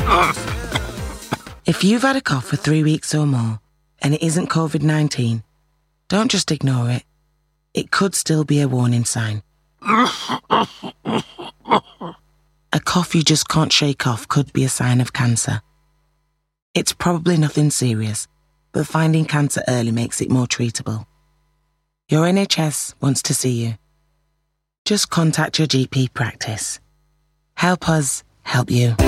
If you've had a cough for 3 weeks or more and it isn't COVID-19, don't just ignore it. It could still be a warning sign. A cough you just can't shake off could be a sign of cancer. It's probably nothing serious, but finding cancer early makes it more treatable. Your NHS wants to see you. Just contact your GP practice. Help us help you.